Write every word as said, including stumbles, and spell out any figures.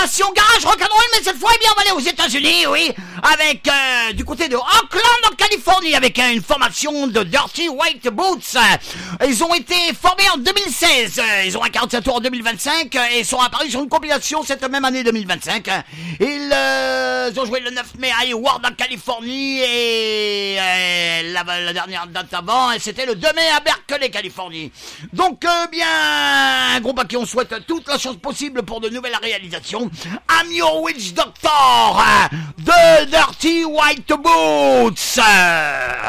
formation garage rock'n'roll, mais cette fois, eh bien, on va aller aux États-Unis, oui, avec euh, du côté de Oakland, en Californie, avec euh, une formation de Dirty White Boots. Ils ont été formés en deux mille seize, ils ont un quarante-sept tours en deux mille vingt-cinq et sont apparus sur une compilation cette même année deux mille vingt-cinq. Ils euh, ont joué le neuf mai à Hayward, en Californie, et euh, la, la dernière date avant, c'était le deux mai à Berkeley, Californie. Donc, euh, bien, un groupe à qui on souhaite toute la chance possible pour de nouvelles réalisations. I'm Your Witch Doctor de Dirty White Boots.